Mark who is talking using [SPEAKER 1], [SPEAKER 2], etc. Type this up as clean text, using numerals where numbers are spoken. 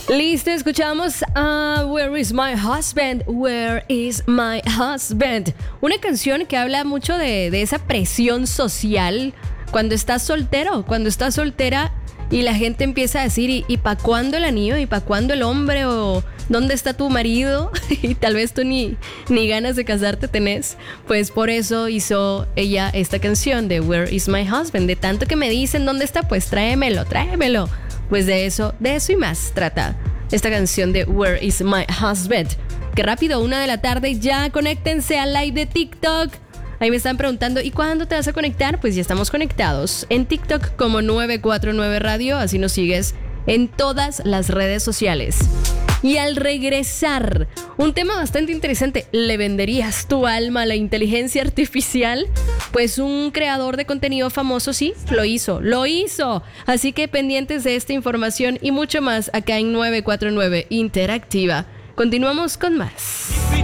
[SPEAKER 1] Listo, escuchamos a Where is my husband? Where is my husband? Una canción que habla mucho de esa presión social cuando estás soltero, cuando estás soltera y la gente empieza a decir, ¿y para cuándo el anillo? ¿Y para cuándo el hombre? ¿O dónde está tu marido? Y tal vez tú ni ganas de casarte tenés. Pues por eso hizo ella esta canción de Where is my husband? De tanto que me dicen, ¿dónde está? Pues tráemelo. Pues de eso y más trata esta canción de Where is my husband? Qué rápido, 1:00 p.m. ya. Conéctense al live de TikTok. Ahí me están preguntando, ¿y cuándo te vas a conectar? Pues ya estamos conectados en TikTok como 949 Radio. Así nos sigues en todas las redes sociales. Y al regresar, un tema bastante interesante. ¿Le venderías tu alma a la inteligencia artificial? Pues un creador de contenido famoso, sí, lo hizo. Así que pendientes de esta información y mucho más acá en 949 Interactiva. Continuamos con más.